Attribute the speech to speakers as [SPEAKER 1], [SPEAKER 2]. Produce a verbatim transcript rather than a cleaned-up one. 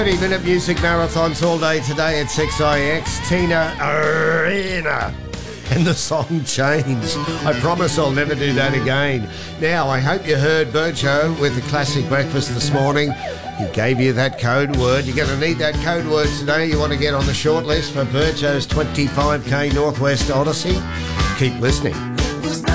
[SPEAKER 1] thirty minute music marathons all day today at six I X. Tina Arena. And the song Change. I promise I'll never do that again. Now, I hope you heard Bircho with the classic breakfast this morning. He gave you that code word. You're going to need that code word today. You want to get on the short list for Bircho's twenty-five K Northwest Odyssey? Keep listening.